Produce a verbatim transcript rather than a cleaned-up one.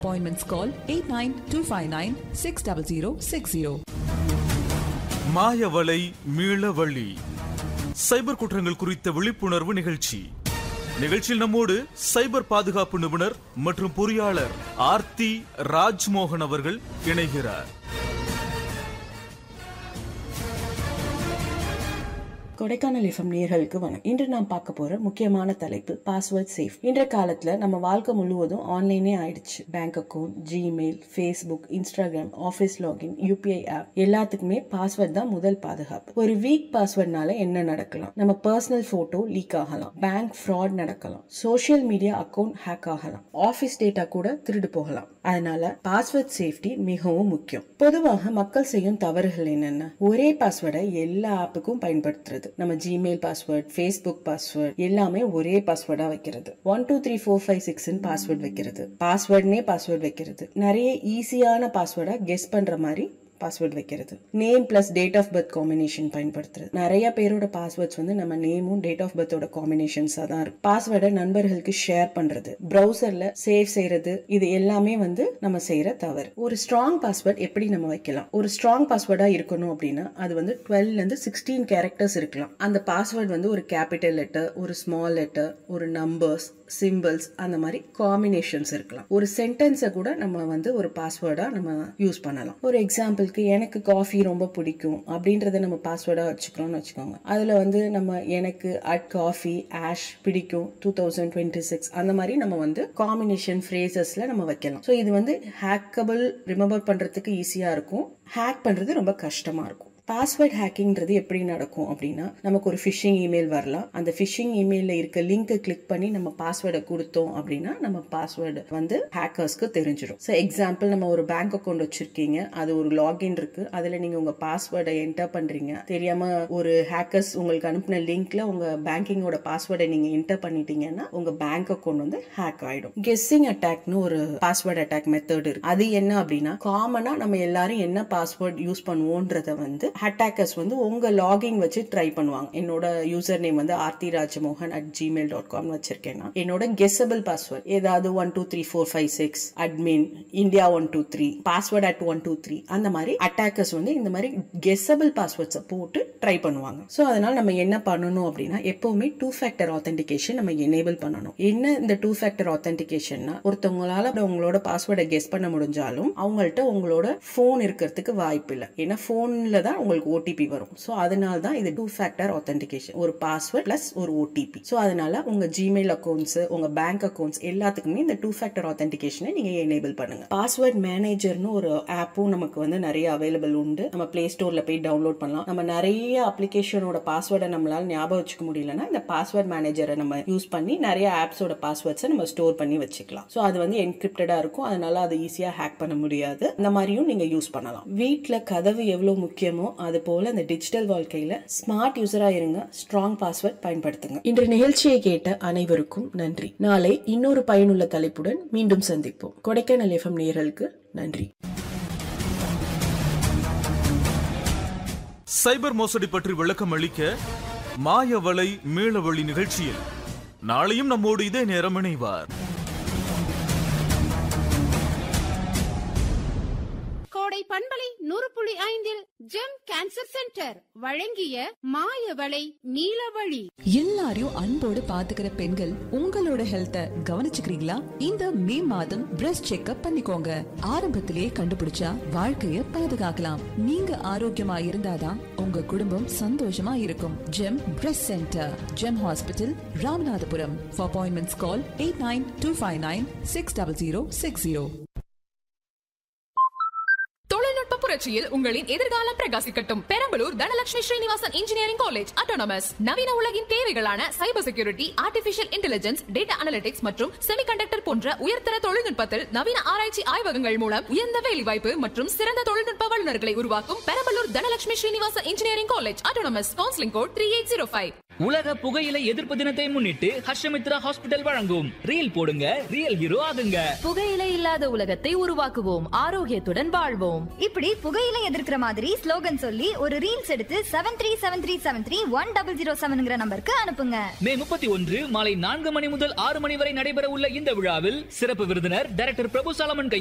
Appointments call eight nine two five nine six zero zero six zero. மாயவலை மீளவழி சைபர் குற்றங்கள் குறித்த விழிப்புணர்வு நிகழ்ச்சி. நிகழ்ச்சியில் நம்மோடு சைபர் பாதுகாப்பு நிபுணர் மற்றும் பொறியாளர் ஆர்த்தி ராஜ்மோகன் அவர்கள் இணைகிறார். கொடைக்கானல் எஃப்எம் நேயர்களுக்கு வணக்கம். இன்று நாம் பார்க்க போற முக்கியமான தலைப்பு பாஸ்வேர்ட் சேஃப். இன்றைய காலத்துல நம்ம வாழ்க்கை முழுவதும் ஆன்லைனே ஆயிடுச்சு. Bank account, Gmail, Facebook, Instagram, office login, UPI app எல்லாத்துக்குமே பாஸ்வேர்ட் தான் முதல் பாதுகாப்பு. ஒரு வீக் பாஸ்வேர்ட்னால என்ன நடக்கலாம்? நம்ம பர்சனல் போட்டோ லீக் ஆகலாம், பேங்க் ஃப்ராட் நடக்கலாம், சோசியல் மீடியா அக்கௌண்ட் ஹேக் ஆகலாம், ஆபீஸ் டேட்டா கூட திருடு போகலாம். அதனால பாஸ்வேர்ட் சேஃப்டி மிகவும் முக்கியம். பொதுவாக மக்கள் செய்யும் தவறுகள் என்னென்ன? ஒரே பாஸ்வேர்டை எல்லா ஆப்புக்கும் பயன்படுத்துறது. நம்ம ஜிமெயில் பாஸ்வேர்ட், ஃபேஸ்புக் பாஸ்வேர்ட் எல்லாமே ஒரே பாஸ்வேர்டா வைக்கிறது. One two three four five six password வைக்கிறது. பாஸ்வேர்ட்னே பாஸ்வேர்ட் வைக்கிறது. நிறைய ஈஸியான பாஸ்வேர்டா கெஸ் பண்ற மாதிரி பாஸ்வேர்ட் வைக்கிறது. Name plus date of birth combination பயன்படுத்துறது. நிறைய பேரோட பாஸ்வேர்ட்ஸ் வந்து நம்ம நேமும் டேட் ஆஃப் பர்த்தோட காம்பினேஷன்ஸா தான் இருக்கும். பாஸ்வேர்டை நண்பர்களுக்கு ஷேர் பண்றது, பிரவுசர்ல சேவ் செய்யறது, இது எல்லாமே வந்து நம்ம செய்யற தவறு. ஒரு ஸ்ட்ராங் பாஸ்வேர்ட் எப்படி நம்ம வைக்கலாம்? ஒரு ஸ்ட்ராங் பாஸ்வேர்டா இருக்கணும் அப்படின்னா அது வந்து டுவெல்ல இருந்து சிக்ஸ்டீன் கேரக்டர்ஸ் இருக்கலாம். அந்த பாஸ்வேர்ட் வந்து ஒரு கேபிட்டல் லெட்டர், ஒரு ஸ்மால் லெட்டர், ஒரு நம்பர்ஸ், சிம்பிள்ஸ், அந்த மாதிரி காம்பினேஷன்ஸ் இருக்கலாம். ஒரு சென்டென்ஸை கூட நம்ம வந்து ஒரு பாஸ்வேர்டா நம்ம யூஸ் பண்ணலாம். ஒரு எக்ஸாம்பிள், எனக்கு காஃபி ரொம்ப பிடிக்கும் அப்படின்றத நம்ம பாஸ்வேர்டா வச்சுக்கிறோம்னு வச்சுக்கோங்க. அதுல வந்து நம்ம எனக்கு அட் காஃபி ஆஷ் பிடிக்கும் டூ தௌசண்ட் டுவெண்ட்டி சிக்ஸ் அந்த மாதிரி நம்ம வந்து காம்பினேஷன் ஃப்ரேசஸ்ல நம்ம வைக்கலாம். ஸோ இது வந்து ஹேக்கபிள், ரிமெம்பர் பண்றதுக்கு ஈஸியா இருக்கும். ஹேக் பண்றது ரொம்ப கஷ்டமா இருக்கும். பாஸ்வேர்ட் ஹேக்கிங்கிறது எப்படி நடக்கும் அப்படின்னா, நமக்கு ஒரு ஃபிஷிங் இமெயில் வரலாம். அந்த ஃபிஷிங் இமெயில இருக்க லிங்கை கிளிக் பண்ணி நம்ம பாஸ்வேர்டை கொடுத்தோம் அப்படின்னா நம்ம பாஸ்வேர்டு வந்து ஹேக்கர்ஸ்க்கு தெரிஞ்சிடும். ஸோ எக்ஸாம்பிள், நம்ம ஒரு பேங்க் அக்கௌண்ட் வச்சிருக்கீங்க, அது ஒரு லாகின் இருக்கு, அதுல நீங்க உங்க பாஸ்வேர்டை என்டர் பண்றீங்க. தெரியாம ஒரு ஹேக்கர்ஸ் உங்களுக்கு அனுப்பின லிங்க்ல உங்க பேங்கிங்கோட பாஸ்வேர்டை நீங்க என்டர் பண்ணிட்டீங்கன்னா உங்க பேங்க் அக்கௌண்ட் வந்து ஹேக் ஆயிடும். கெஸ்ஸிங் அட்டாக்னு ஒரு பாஸ்வேர்ட் அட்டாக் மெத்தட் இருக்கு. அது என்ன அப்படின்னா, காமனா நம்ம எல்லாரும் என்ன பாஸ்வேர்ட் யூஸ் பண்ணுவோன்றத வந்து அட்டாக்கர்ஸ் வந்து உங்க லாகின் வச்சு ட்ரை பண்ணுவாங்க. என்னோட யூசர் நேம் வந்து Aarthi Rajmohan at Gmail dot com வச்சிருக்கேன்னா என்னோட கெஸ்ஸபிள் பாஸ்வேர்ட் ஏதாவது one two three four five six admin India one two three password at one two three அந்த மாதிரி அட்டாக்கர்ஸ் வந்து இந்த மாதிரி கெஸ்ஸபிள் பாஸ்வேர்ட்ஸை போட்டு ட்ரை பண்ணுவாங்க. ஸோ அதனால நம்ம என்ன பண்ணணும் அப்படின்னா, எப்பவுமே டூ ஃபேக்டர் ஆத்தென்டிகேஷன் நம்ம எனேபிள் பண்ணணும். என்ன இந்த டூ ஃபேக்டர் ஆத்தென்டிகேஷன்னா, ஒருத்தவங்களால உங்களோட பாஸ்வேர்டை கெஸ் பண்ண முடிஞ்சாலும் அவங்கள்ட்ட உங்களோட போன் இருக்கிறதுக்கு வாய்ப்பு இல்லை. ஏன்னா போன்ல தான் உங்களுக்கு ஓடிபி வரும். சோ அதனால தான் இது டூ ஃபேக்டர் ஆத்தென்டிகேஷன், ஒரு பாஸ்வேர்ட் பிளஸ் ஒரு ஓடிபி. சோ அதனால உங்க ஜிமெயில் அக்கௌண்ட்ஸ், உங்க பேங்க் அக்கௌண்ட்ஸ் எல்லாத்துக்குமே இந்த டூ ஃபேக்டர் ஆத்தென்டிகேஷனை நீங்க எனேபிள் பண்ணுங்க. பாஸ்வேர்ட் மேனேஜர்னு ஒரு ஆப்பும் நமக்கு வந்து நிறைய அவைலபிள் உண்டு. நம்ம பிளே ஸ்டோர்ல போய் டவுன்லோட் பண்ணலாம். நம்ம நிறைய அப்ளிகேஷனோட பாஸ்வேர்டை நம்மளால ஞாபகம் வச்சுக்க முடியலன்னா இந்த பாஸ்வேர்ட் மேனேஜரை நம்ம யூஸ் பண்ணி நிறைய ஆப்ஸோட பாஸ்வேர்ட்ஸை நம்ம ஸ்டோர் பண்ணி வச்சுக்கலாம். சோ அது வந்து என்கிரிப்டடா இருக்கும். அதனால அது ஈஸியா ஹேக் பண்ண முடியாது. இந்த மாதிரியும் நீங்க யூஸ் பண்ணலாம். வீட்ல கதவு எவ்வளவு முக்கியமோ அது போல இந்த டிஜிட்டல் வாழ்க்கையில ஸ்மார்ட் யூசரா இருங்க. ஸ்ட்ராங் பாஸ்வேர்ட் பயன்படுத்துங்க. இன்று நிகழ்ச்சியை கேட்ட அனைவருக்கும் நன்றி. நாளை இன்னொரு பயனுள்ள தலைப்புடன் மீண்டும் சந்திப்போம். கொடைக்கானல் எஃப்எம் நேயர்களுக்கு நன்றி. சைபர் மோசடி பற்றி விளக்கம் அளிக்க மாயவலை மீளவழி நிகழ்ச்சியில் நாளையும் நம்மோடு இதே நேரம் இணைவார். கோடை பண்பலை நூறு புள்ளி ஐந்தில் ஜெம் கேன்சர் சென்டர் வழங்கிய மாயவலை நீலவழி. எல்லாரையும் அன்போடு பாத்துக்கிற பெண்கள் உங்களோட ஹெல்த்த கவனிச்சுக்கிறீங்களா? இந்த மே மாதம் பிரஸ்ட் செக்அப் பண்ணிக்கோங்க. ஆரம்பத்திலேயே கண்டுபிடிச்சா வாழ்க்கைய பாதுகாக்கலாம். நீங்க ஆரோக்கியமா இருந்தாதான் உங்க குடும்பம் சந்தோஷமா இருக்கும். GeM breast centre, GeM hospital, Ramanathapuram. For appointments call eight nine two five nine six double zero six zero. புரட்சியில் உங்களின் எதிர்காலம் பிரகாசிக்கட்டும். Perambalur Dhanalakshmi Srinivasan engineering college autonomous நவீன உலகின் தேவைகளான cyber security, artificial intelligence, data analytics மற்றும் செமிகண்டக்டர் போன்ற உயர்தர தொழில்நுட்பத்தில் நவீன ஆராய்ச்சி ஆய்வகங்கள் மூலம் உயர்ந்த வேலைவாய்ப்பு மற்றும் சிறந்த தொழில்நுட்ப வல்லுநர்களை உருவாக்கும் Perambalur Dhanalakshmi Srinivasan engineering college autonomous. Counselling code three eight zero five. உலக புகையிலை எதிர்ப்பு தினத்தை முன்னிட்டு ஹர்ஷமித்ரா ஹாஸ்பிடல் வழங்கும் ரீல் போடுங்க ரியல் ஹீரோ ஆகுங்க. புகையிலை இல்லாத உலகத்தை உருவாக்குவோம், ஆரோக்கியத்துடன் வாழ்வோம். இப்படி புகையிலை எதிர்க்கிற மாதிரி ஸ்லோகன் சொல்லி ஒரு ரீல்ஸ் எடுத்து seven three seven three seven three one double zero செவன்ங்கிற நம்பருக்கு அனுப்புங்க. மே முப்பத்தி ஒன்று மாலை நான்கு மணி முதல் ஆறு மணி வரை நடைபெற உள்ள இந்த விழாவில் சிறப்பு விருந்தினர் டைரக்டர் பிரபு சாலமன்